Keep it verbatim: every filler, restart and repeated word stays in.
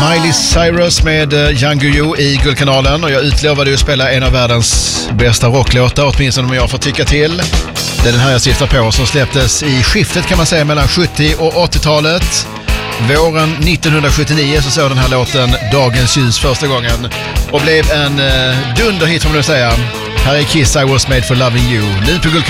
Miley Cyrus med Young Guyo i Guldkanalen, och jag utlovade ju att spela en av världens bästa rocklåtar, åtminstone om jag får tycka till. Det är den här jag syftar på, som släpptes i skiftet kan man säga mellan sjuttio- och åttiotalet. Våren nittonhundrasjuttionio så såg den här låten dagens ljus första gången och blev en eh, dunderhit, får man säga. Här är Kiss, I Was Made For Loving You, nu på Guldkanalen.